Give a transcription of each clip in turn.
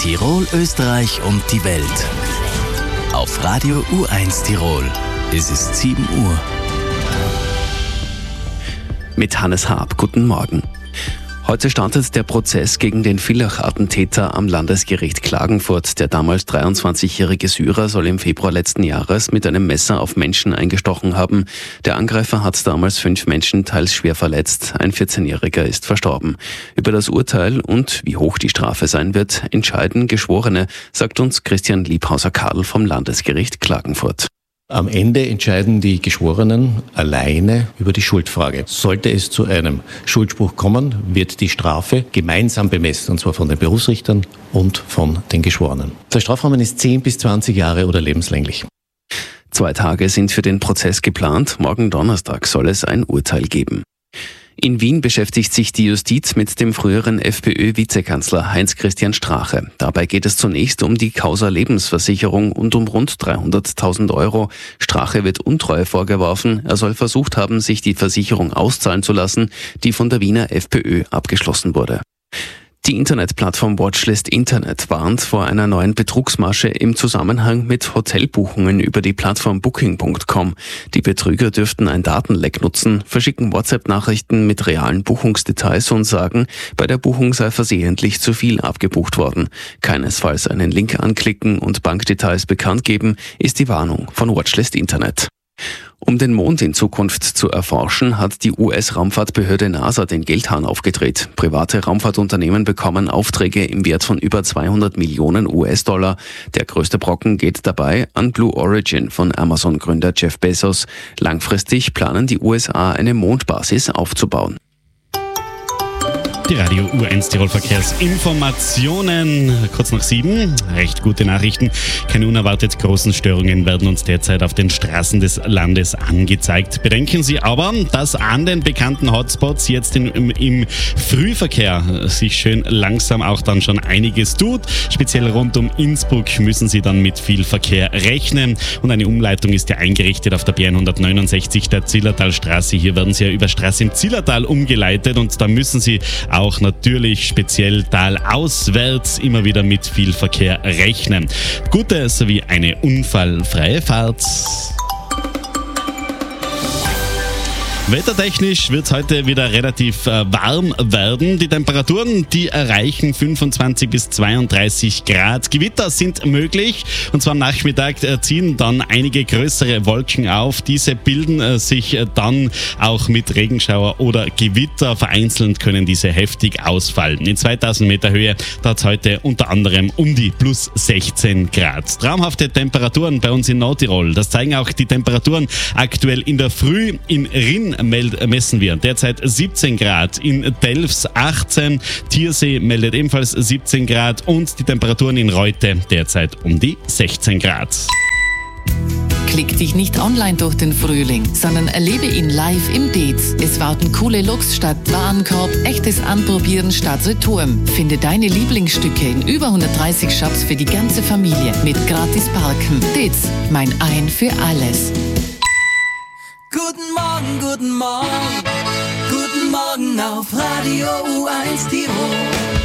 Tirol, Österreich und die Welt. Auf Radio U1 Tirol. Es ist 7 Uhr. Mit Hannes Haab, guten Morgen. Heute startet der Prozess gegen den Villach-Attentäter am Landesgericht Klagenfurt. Der damals 23-jährige Syrer soll im Februar letzten Jahres mit einem Messer auf Menschen eingestochen haben. Der Angreifer hat damals 5 Menschen teils schwer verletzt. Ein 14-Jähriger ist verstorben. Über das Urteil und wie hoch die Strafe sein wird, entscheiden Geschworene, sagt uns Christian Liebhauser-Kadel vom Landesgericht Klagenfurt. Am Ende entscheiden die Geschworenen alleine über die Schuldfrage. Sollte es zu einem Schuldspruch kommen, wird die Strafe gemeinsam bemessen, und zwar von den Berufsrichtern und von den Geschworenen. Der Strafrahmen ist 10 bis 20 Jahre oder lebenslänglich. 2 Tage sind für den Prozess geplant. Morgen Donnerstag soll es ein Urteil geben. In Wien beschäftigt sich die Justiz mit dem früheren FPÖ-Vizekanzler Heinz-Christian Strache. Dabei geht es zunächst um die Causa Lebensversicherung und um rund 300.000 Euro. Strache wird Untreue vorgeworfen. Er soll versucht haben, sich die Versicherung auszahlen zu lassen, die von der Wiener FPÖ abgeschlossen wurde. Die Internetplattform Watchlist Internet warnt vor einer neuen Betrugsmasche im Zusammenhang mit Hotelbuchungen über die Plattform Booking.com. Die Betrüger dürften ein Datenleck nutzen, verschicken WhatsApp-Nachrichten mit realen Buchungsdetails und sagen, bei der Buchung sei versehentlich zu viel abgebucht worden. Keinesfalls einen Link anklicken und Bankdetails bekannt geben, ist die Warnung von Watchlist Internet. Um den Mond in Zukunft zu erforschen, hat die US-Raumfahrtbehörde NASA den Geldhahn aufgedreht. Private Raumfahrtunternehmen bekommen Aufträge im Wert von über 200 Millionen US-Dollar. Der größte Brocken geht dabei an Blue Origin von Amazon-Gründer Jeff Bezos. Langfristig planen die USA, eine Mondbasis aufzubauen. Die Radio U1 Tirol Verkehrsinformationen. Kurz nach 7. Recht gute Nachrichten. Keine unerwartet großen Störungen werden uns derzeit auf den Straßen des Landes angezeigt. Bedenken Sie aber, dass an den bekannten Hotspots jetzt im Frühverkehr sich schön langsam auch dann schon einiges tut. Speziell rund um Innsbruck müssen Sie dann mit viel Verkehr rechnen. Und eine Umleitung ist ja eingerichtet auf der B169 der Zillertalstraße. Hier werden Sie ja über Straße im Zillertal umgeleitet und da müssen Sie auch natürlich speziell talauswärts immer wieder mit viel Verkehr rechnen. Gute sowie eine unfallfreie Fahrt. Wettertechnisch wird es heute wieder relativ warm werden. Die Temperaturen, die erreichen 25 bis 32 Grad. Gewitter sind möglich und zwar am Nachmittag ziehen dann einige größere Wolken auf. Diese bilden sich dann auch mit Regenschauer oder Gewitter. Vereinzelt können diese heftig ausfallen. In 2000 Meter Höhe hat es heute unter anderem um die plus 16 Grad. Traumhafte Temperaturen bei uns in Nordtirol. Das zeigen auch die Temperaturen aktuell in der Früh. In Rinn messen wir derzeit 17 Grad, in Delfs 18, Tiersee meldet ebenfalls 17 Grad und die Temperaturen in Reute derzeit um die 16 Grad. Klick dich nicht online durch den Frühling, sondern erlebe ihn live im Dez. Es warten coole Looks statt Warenkorb, echtes Anprobieren statt Return. Finde deine Lieblingsstücke in über 130 Shops für die ganze Familie mit gratis Parken. Dez, mein Ein für alles. Guten Morgen, guten Morgen, guten Morgen auf Radio U1 Tirol.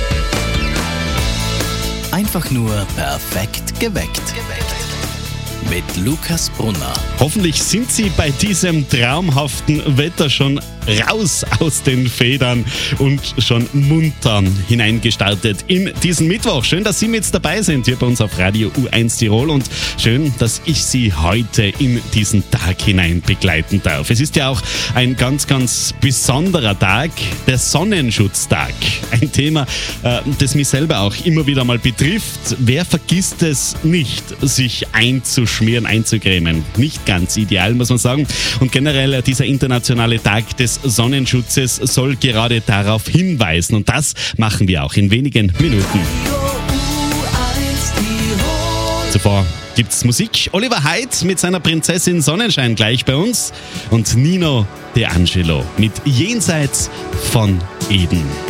Einfach nur perfekt geweckt. Mit Lukas Brunner. Hoffentlich sind Sie bei diesem traumhaften Wetter schon raus aus den Federn und schon munter hineingestartet in diesen Mittwoch. Schön, dass Sie mit dabei sind hier bei uns auf Radio U1 Tirol und schön, dass ich Sie heute in diesen Tag hinein begleiten darf. Es ist ja auch ein ganz, ganz besonderer Tag, der Sonnenschutztag. Ein Thema, das mich selber auch immer wieder mal betrifft. Wer vergisst es nicht, sich einzuschmieren, einzucremen? Nicht ganz ideal, muss man sagen. Und generell dieser internationale Tag des Sonnenschutzes soll gerade darauf hinweisen. Und das machen wir auch in wenigen Minuten. Zuvor gibt's Musik. Oliver Haidt mit seiner Prinzessin Sonnenschein gleich bei uns. Und Nino De Angelo mit Jenseits von Eden.